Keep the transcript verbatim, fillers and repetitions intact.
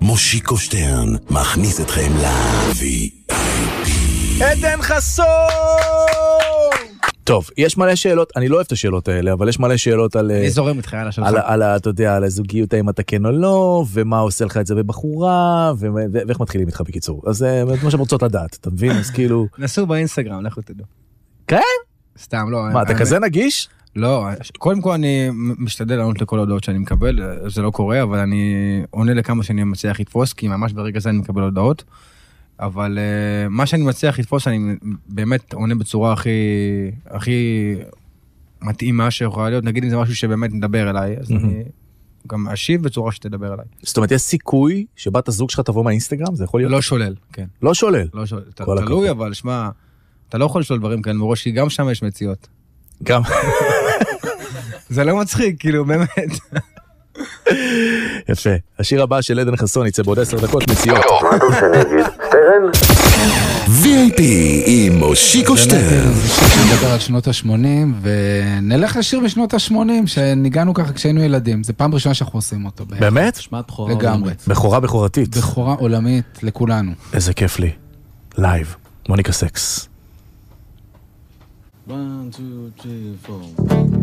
מושיקו שטרן מכניס אתכם ל-וי איי פי. עדן חסון! טוב, יש מלא שאלות, אני לא אוהב את השאלות האלה, אבל יש מלא שאלות על... אני זורם איתך, על השאלות. על, אתה יודע, על הזוגיות, האם אתה כן או לא, ומה עושה לך את זה בבחורה, ואיך מתחילים איתך בקיצור. אז זה מה שהן רוצות לדעת, אתה מבין? אז כאילו... נסו באינסטגרם, לכו תדעו. כן? סתם, לא. מה, אתה כזה נגיש? לא, קודם כל אני משתדל לענות לכל הודעות שאני מקבל, זה לא קורה, אבל אני עונה לכמה שאני מצליח לתפוס, כי ממש ברגע זה אני מקבל הודעות. אבל uh, מה שאני מצליח לתפוס, אני באמת עונה בצורה הכי, הכי מתאימה שיכולה להיות. נגיד אם זה משהו שבאמת מדבר אליי, אז mm-hmm. אני גם אשיב בצורה שתדבר אליי. זאת אומרת, יש סיכוי שבת הזוג שלך תבוא מהאינסטגרם? זה יכול להיות? לא שולל, כן. לא שולל? לא שולל. ת, תלוי, אבל שמה, אתה לא יכול לשלול דברים כאלה מראש, כי גם שם יש מציאות. גם. זה לא מצחיק, כאילו, באמת. יפה. השיר הבא של עדן חסון יצא בעוד עשר דקות מציאות. וי איי פי עם מושיקו שטרן. נדבר על שנות ה-שמונים, ונלך לשיר בשנות ה-שמונים, שניגענו ככה כשהיינו ילדים. זה פעם ראשונה שאנחנו עושים אותו. באמת? שמעת בכורה עולמית. בכורה בכורתית. בכורה עולמית לכולנו. איזה כיף לי. לייב. מוניקה סקס. one, two, three, four